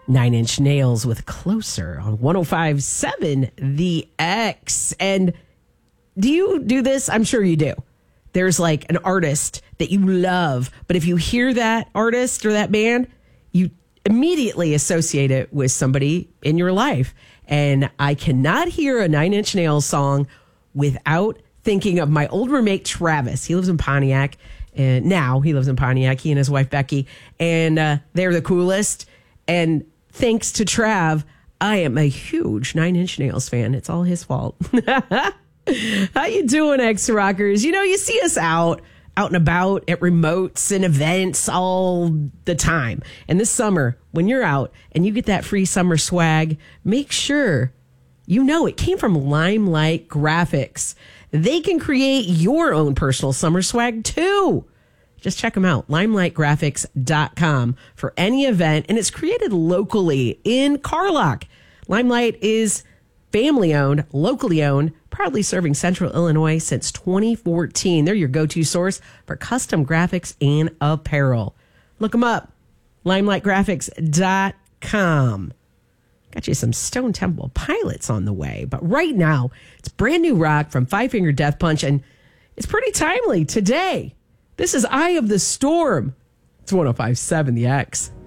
Nine Inch Nails with Closer on 105.7 The X. And do you do this? I'm sure you do. There's like an artist that you love, but if you hear that artist or that band, you immediately associate it with somebody in your life. And I cannot hear a Nine Inch Nails song without thinking of my old roommate, Travis. He lives in Pontiac. And now he lives in Pontiac, he and his wife, Becky. And they're the coolest. And thanks to Trav, I am a huge Nine Inch Nails fan. It's all his fault. How you doing, X-Rockers? You know, you see us out and about at remotes and events all the time. And this summer, when you're out and you get that free summer swag, make sure you know it came from Limelight Graphics. They can create your own personal summer swag, too. Just check them out, limelightgraphics.com for any event. And it's created locally in Carlock. Limelight is family-owned, locally owned, proudly serving Central Illinois since 2014. They're your go-to source for custom graphics and apparel. Look them up, limelightgraphics.com. Got you some Stone Temple Pilots on the way. But right now, it's brand new rock from Five Finger Death Punch, and it's pretty timely today. This is Eye of the Storm. It's 105.7 The X.